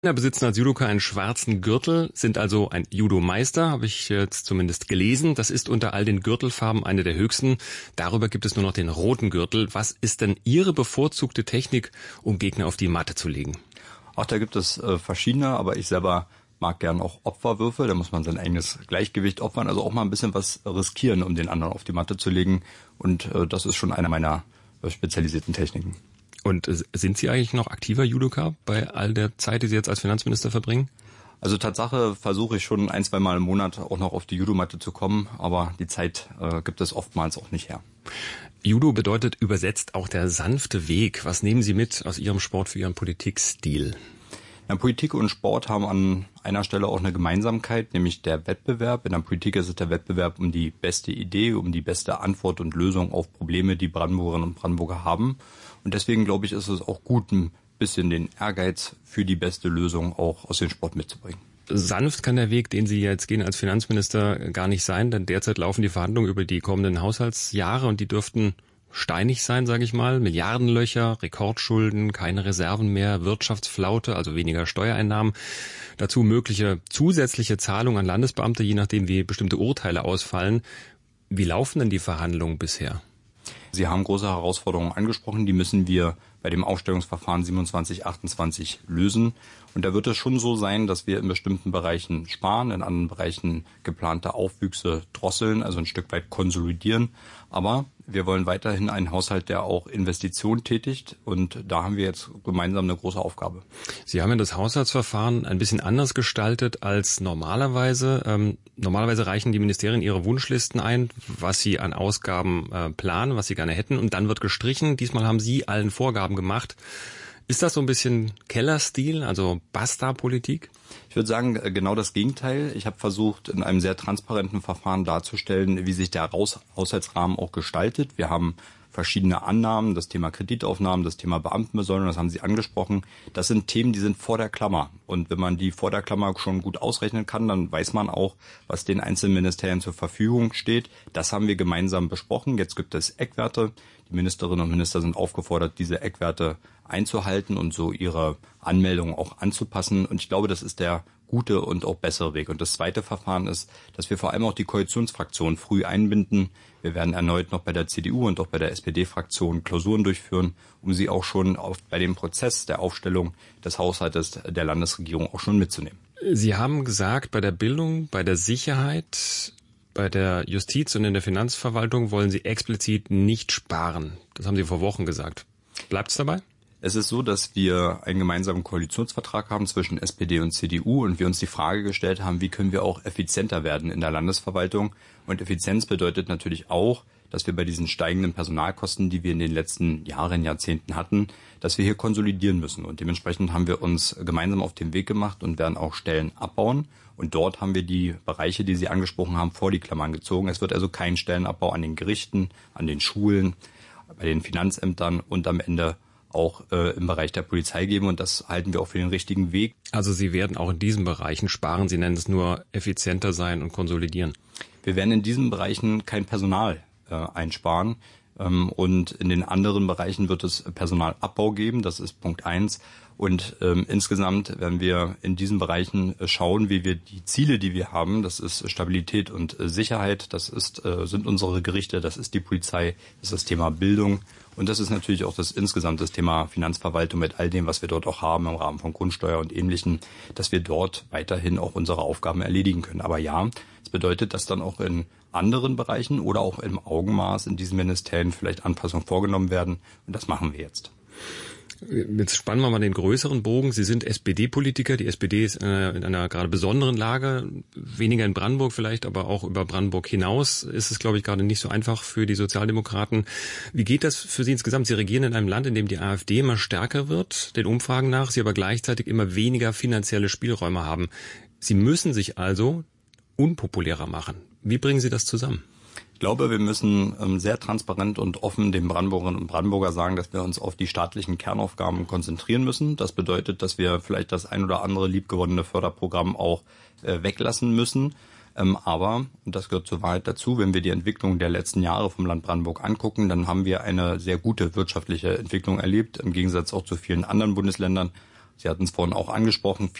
Besitzen als Judoka einen schwarzen Gürtel, sind also ein Judo-Meister, habe ich jetzt zumindest gelesen. Das ist unter all den Gürtelfarben eine der höchsten. Darüber gibt es nur noch den roten Gürtel. Was ist denn Ihre bevorzugte Technik, um Gegner auf die Matte zu legen? Auch da gibt es verschiedene, aber ich selber mag gern auch Opferwürfe. Da muss man sein eigenes Gleichgewicht opfern, also auch mal ein bisschen was riskieren, um den anderen auf die Matte zu legen. Und das ist schon eine meiner spezialisierten Techniken. Und sind Sie eigentlich noch aktiver Judoka bei all der Zeit, die Sie jetzt als Finanzminister verbringen? Also Tatsache versuche ich schon 1-2 Mal im Monat auch noch auf die Judomatte zu kommen, aber die Zeit gibt es oftmals auch nicht her. Judo bedeutet übersetzt auch der sanfte Weg. Was nehmen Sie mit aus Ihrem Sport für Ihren Politikstil? Ja, Politik und Sport haben an einer Stelle auch eine Gemeinsamkeit, nämlich der Wettbewerb. In der Politik ist es der Wettbewerb um die beste Idee, um die beste Antwort und Lösung auf Probleme, die Brandenburgerinnen und Brandenburger haben. Und deswegen, glaube ich, ist es auch gut, ein bisschen den Ehrgeiz für die beste Lösung auch aus dem Sport mitzubringen. Sanft kann der Weg, den Sie jetzt gehen als Finanzminister, gar nicht sein, denn derzeit laufen die Verhandlungen über die kommenden Haushaltsjahre und die dürften steinig sein, sage ich mal. Milliardenlöcher, Rekordschulden, keine Reserven mehr, Wirtschaftsflaute, also weniger Steuereinnahmen. Dazu mögliche zusätzliche Zahlungen an Landesbeamte, je nachdem wie bestimmte Urteile ausfallen. Wie laufen denn die Verhandlungen bisher? Sie haben große Herausforderungen angesprochen, die müssen wir bei dem Aufstellungsverfahren 27/28 lösen. Und da wird es schon so sein, dass wir in bestimmten Bereichen sparen, in anderen Bereichen geplante Aufwüchse drosseln, also ein Stück weit konsolidieren. Aber wir wollen weiterhin einen Haushalt, der auch Investitionen tätigt. Und da haben wir jetzt gemeinsam eine große Aufgabe. Sie haben ja das Haushaltsverfahren ein bisschen anders gestaltet als normalerweise. Normalerweise reichen die Ministerien ihre Wunschlisten ein, was sie an Ausgaben planen, was sie gerne hätten. Und dann wird gestrichen. Diesmal haben Sie allen Vorgaben gemacht. Ist das so ein bisschen Kellerstil, also Basta-Politik? Ich würde sagen, genau das Gegenteil. Ich habe versucht, in einem sehr transparenten Verfahren darzustellen, wie sich der Haushaltsrahmen auch gestaltet. Wir haben verschiedene Annahmen, das Thema Kreditaufnahmen, das Thema Beamtenbesoldung, das haben Sie angesprochen. Das sind Themen, die sind vor der Klammer. Und wenn man die vor der Klammer schon gut ausrechnen kann, dann weiß man auch, was den einzelnen Ministerien zur Verfügung steht. Das haben wir gemeinsam besprochen. Jetzt gibt es Eckwerte. Die Ministerinnen und Minister sind aufgefordert, diese Eckwerte einzuhalten und so ihre Anmeldungen auch anzupassen. Und ich glaube, das ist der gute und auch bessere Weg. Und das zweite Verfahren ist, dass wir vor allem auch die Koalitionsfraktion früh einbinden. Wir werden erneut noch bei der CDU und auch bei der SPD-Fraktion Klausuren durchführen, um sie auch schon bei dem Prozess der Aufstellung des Haushaltes der Landesregierung auch schon mitzunehmen. Sie haben gesagt, bei der Bildung, bei der Sicherheit, bei der Justiz und in der Finanzverwaltung wollen Sie explizit nicht sparen. Das haben Sie vor Wochen gesagt. Bleibt es dabei? Es ist so, dass wir einen gemeinsamen Koalitionsvertrag haben zwischen SPD und CDU und wir uns die Frage gestellt haben, wie können wir auch effizienter werden in der Landesverwaltung. Und Effizienz bedeutet natürlich auch, dass wir bei diesen steigenden Personalkosten, die wir in den letzten Jahren, Jahrzehnten hatten, dass wir hier konsolidieren müssen. Und dementsprechend haben wir uns gemeinsam auf den Weg gemacht und werden auch Stellen abbauen. Und dort haben wir die Bereiche, die Sie angesprochen haben, vor die Klammern gezogen. Es wird also kein Stellenabbau an den Gerichten, an den Schulen, bei den Finanzämtern und am Ende auch im Bereich der Polizei geben. Und das halten wir auch für den richtigen Weg. Also Sie werden auch in diesen Bereichen sparen. Sie nennen es nur effizienter sein und konsolidieren. Wir werden in diesen Bereichen kein Personal einsparen. Und in den anderen Bereichen wird es Personalabbau geben. Das ist Punkt 1. Und insgesamt werden wir in diesen Bereichen schauen, wie wir die Ziele, die wir haben, das ist Stabilität und Sicherheit, das sind unsere Gerichte, das ist die Polizei, das ist das Thema Bildung. Und das ist natürlich auch insgesamt das Thema Finanzverwaltung mit all dem, was wir dort auch haben im Rahmen von Grundsteuer und Ähnlichem, dass wir dort weiterhin auch unsere Aufgaben erledigen können. Aber ja, es bedeutet, dass dann auch in anderen Bereichen oder auch im Augenmaß in diesen Ministerien vielleicht Anpassungen vorgenommen werden. Und das machen wir jetzt. Jetzt spannen wir mal den größeren Bogen. Sie sind SPD-Politiker. Die SPD ist in einer gerade besonderen Lage. Weniger in Brandenburg vielleicht, aber auch über Brandenburg hinaus ist es, glaube ich, gerade nicht so einfach für die Sozialdemokraten. Wie geht das für Sie insgesamt? Sie regieren in einem Land, in dem die AfD immer stärker wird, den Umfragen nach, Sie aber gleichzeitig immer weniger finanzielle Spielräume haben. Sie müssen sich also unpopulärer machen. Wie bringen Sie das zusammen? Ich glaube, wir müssen sehr transparent und offen den Brandenburgerinnen und Brandenburger sagen, dass wir uns auf die staatlichen Kernaufgaben konzentrieren müssen. Das bedeutet, dass wir vielleicht das ein oder andere liebgewonnene Förderprogramm auch weglassen müssen. Aber, und das gehört zur Wahrheit dazu, wenn wir die Entwicklung der letzten Jahre vom Land Brandenburg angucken, dann haben wir eine sehr gute wirtschaftliche Entwicklung erlebt, im Gegensatz auch zu vielen anderen Bundesländern. Sie hatten es vorhin auch angesprochen,